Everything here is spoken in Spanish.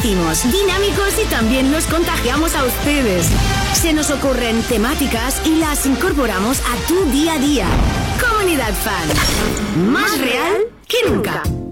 divertimos, dinámicos y también nos contagiamos a ustedes. Se nos ocurren temáticas y las incorporamos a tu día a día. Comunidad Fan. Más real que nunca.